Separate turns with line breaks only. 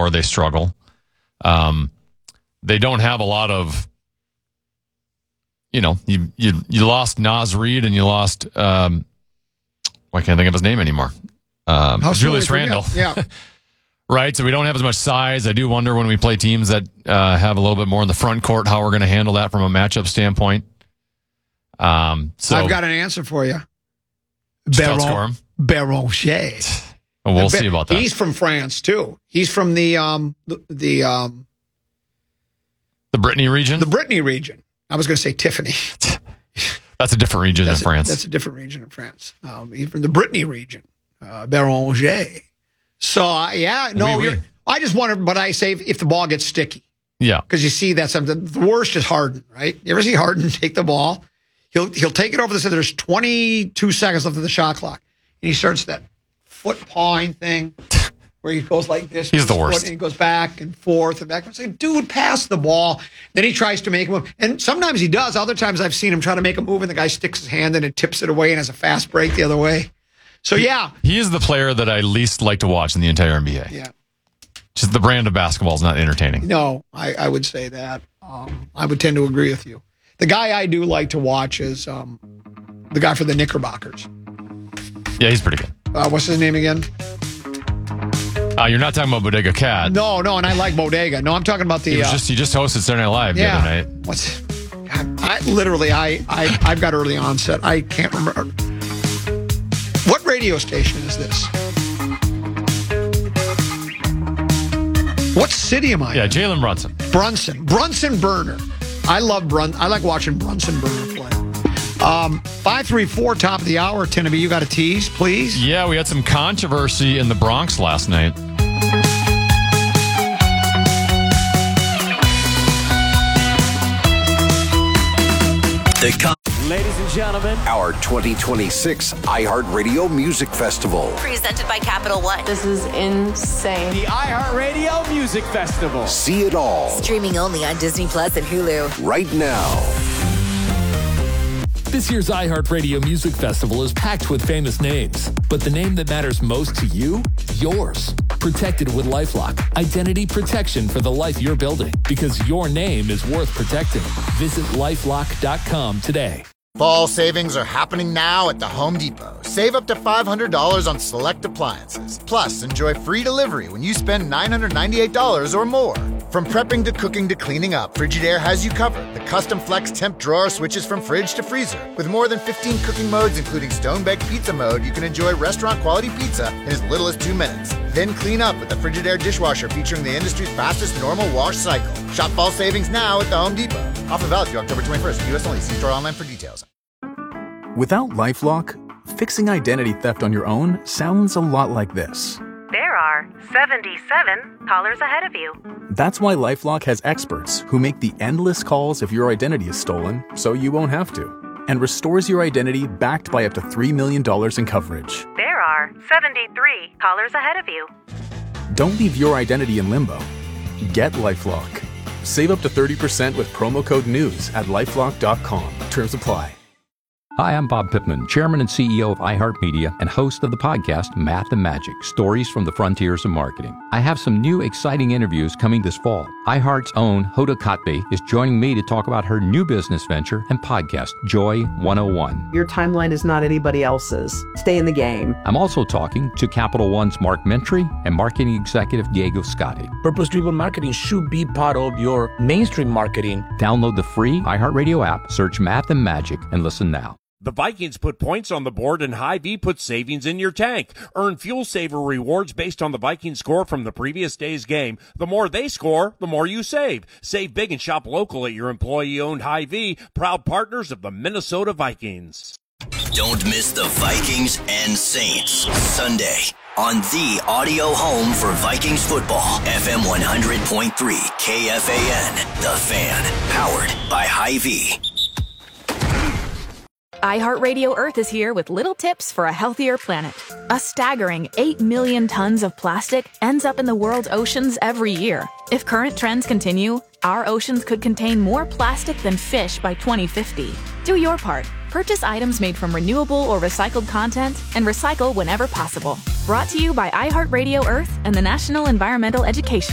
more they struggle. They don't have a lot of, you lost Naz Reid and you lost, why can't I think of his name anymore? Julius Randle.
Yeah.
Right, so we don't have as much size. I do wonder when we play teams that have a little bit more in the front court, how we're going to handle that from a matchup standpoint. So
I've got an answer for you.
Beranger. We'll see about that.
He's from France too. He's from the
Brittany region.
The Brittany region. I was going to say Tiffany.
That's a different region in France.
That's a different region in France. He's from the Brittany region. Beranger. So, I just wonder, but I say if the ball gets sticky.
Yeah.
Because you see that something. The worst is Harden, right? You ever see Harden take the ball? He'll take it over the center. There's 22 seconds left of the shot clock. And he starts that foot pawing thing where he goes like this.
He's the worst.
And he goes back and forth and back. I'm saying, dude, pass the ball. Then he tries to make a move. And sometimes he does. Other times I've seen him try to make a move and the guy sticks his hand in and tips it away and has a fast break the other way. So, yeah.
He is the player that I least like to watch in the entire NBA.
Yeah.
Just the brand of basketball is not entertaining.
No, I would say that. I would tend to agree with you. The guy I do like to watch is the guy for the Knickerbockers.
Yeah, he's pretty good.
What's his name again?
You're not talking about Bodega Cat.
No, and I like Bodega. No, I'm talking about the...
He just hosted Saturday Night Live the other night.
I've got early onset. I can't remember. What radio station is this? What city am I in?
Yeah, Jalen Brunson.
Brunson Burner. I like watching Brunson Burner play. 534, top of the hour. Tenneby, you got a tease, please?
Yeah, we had some controversy in the Bronx last night.
Ladies and gentlemen,
our 2026 iHeartRadio Music Festival.
Presented by Capital One.
This is insane.
The iHeartRadio Music Festival.
See it all.
Streaming only on Disney Plus and Hulu.
Right now.
This year's iHeartRadio Music Festival is packed with famous names, but the name that matters most to you, yours. Protected with LifeLock. Identity protection for the life you're building, because your name is worth protecting. Visit LifeLock.com today.
Fall savings are happening now at the Home Depot. Save up to $500 on select appliances. Plus, enjoy free delivery when you spend $998 or more. From prepping to cooking to cleaning up, Frigidaire has you covered. The custom flex temp drawer switches from fridge to freezer. With more than 15 cooking modes, including stone-baked pizza mode, you can enjoy restaurant-quality pizza in as little as 2 minutes. Then clean up with the Frigidaire dishwasher featuring the industry's fastest normal wash cycle. Shop fall savings now at the Home Depot. Offer valid through October 21st. U.S. only. See store online for details.
Without LifeLock, fixing identity theft on your own sounds a lot like this.
There are 77 callers ahead of you.
That's why LifeLock has experts who make the endless calls if your identity is stolen, so you won't have to, and restores your identity backed by up to $3 million in coverage.
There are 73 callers ahead of you.
Don't leave your identity in limbo. Get LifeLock. Save up to 30% with promo code NEWS at LifeLock.com. Terms apply.
Hi, I'm Bob Pittman, Chairman and CEO of iHeartMedia and host of the podcast Math and Magic, Stories from the Frontiers of Marketing. I have some new exciting interviews coming this fall. iHeart's own Hoda Kotb is joining me to talk about her new business venture and podcast, Joy 101.
Your timeline is not anybody else's. Stay in the game.
I'm also talking to Capital One's Mark Mentry and marketing executive Diego Scotti.
Purpose-driven marketing should be part of your mainstream marketing.
Download the free iHeartRadio app, search Math and Magic, and listen now.
The Vikings put points on the board and Hy-Vee puts savings in your tank. Earn Fuel Saver rewards based on the Vikings score from the previous day's game. The more they score, the more you save. Save big and shop local at your employee-owned Hy-Vee, proud partners of the Minnesota Vikings.
Don't miss the Vikings and Saints Sunday on the audio home for Vikings football. FM 100.3 KFAN, The Fan, powered by Hy-Vee.
iHeartRadio Earth is here with little tips for a healthier planet. A staggering 8 million tons of plastic ends up in the world's oceans every year. If current trends continue, our oceans could contain more plastic than fish by 2050. Do your part. Purchase items made from renewable or recycled content and recycle whenever possible. Brought to you by iHeartRadio Earth and the National Environmental Education